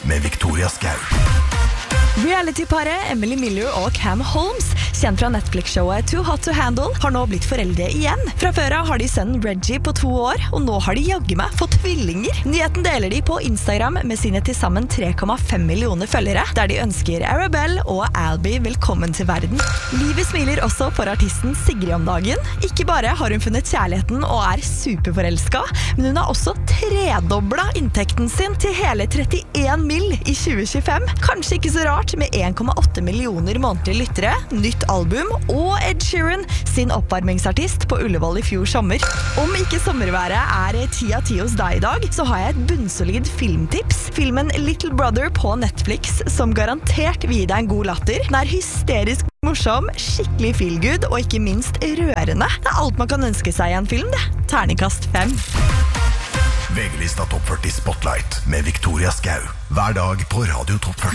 med Victoria Skau. Reality-paret Emily Miller og Cam Holmes, kjent fra Netflix-showet Too Hot to Handle, har nå blitt foreldre igjen. Fra før av har de sønnen Reggie på 2 år, og nå har de jaggu meg fått tvillinger. Nyheten deler de på Instagram med sine til sammen 3,5 millioner følgere, der de ønsker Arabelle og Albie velkommen til verden. Livet smiler også for artisten Sigrid om dagen. Ikke bare har hun funnet kjærligheten og er superforelsket, men hun har også tredoblet inntekten sin til hele 31 mill. I 2025. Kanskje ikke så rart med 1,8 millioner månedlige lyttere, nytt album og Ed Sheeran, sin oppvarmingsartist på Ullevål I fjor sommer. Om ikke sommerværet er 10 av 10 hos deg I dag, så har jeg et bunnsolid filmtips. Filmen Little Brother på Netflix, som garantert vil gi deg en god latter. Den er hysterisk morsom, skikkelig feelgood og ikke minst rørende. Det er alt man kan ønske seg I en film, det. Terningkast 5. VG-lista Topp 40 Spotlight med Victoria Skau. Hver dag på Radio Topp 40.